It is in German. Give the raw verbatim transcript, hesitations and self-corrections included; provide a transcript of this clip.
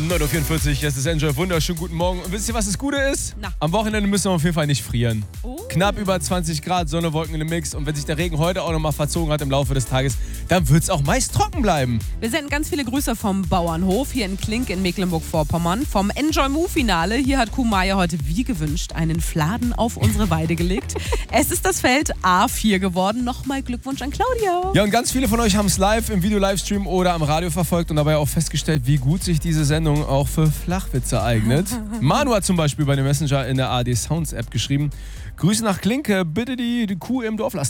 neun Uhr vierundvierzig, es ist Enjoy, wunderschönen guten Morgen. Und wisst ihr, was das Gute ist? Na. Am Wochenende müssen wir auf jeden Fall nicht frieren. Oh. Knapp über zwanzig Grad, Sonne, Wolken in dem Mix. Und wenn sich der Regen heute auch nochmal verzogen hat im Laufe des Tages, dann wird es auch meist trocken bleiben. Wir senden ganz viele Grüße vom Bauernhof hier in Klink in Mecklenburg-Vorpommern. Vom Enjoy Move Finale. Hier hat Kumaya heute wie gewünscht einen Fladen auf unsere Weide gelegt. Es ist das Feld A vier geworden. Nochmal Glückwunsch an Claudia. Ja, und ganz viele von euch haben es live im Video-Livestream oder am Radio verfolgt und dabei auch festgestellt, wie gut sich diese Sendung auch für Flachwitze eignet. Manu hat zum Beispiel bei dem Messenger in der A R D Sounds App geschrieben: Grüße nach Klinke, bitte die, die Kuh im Dorf lassen.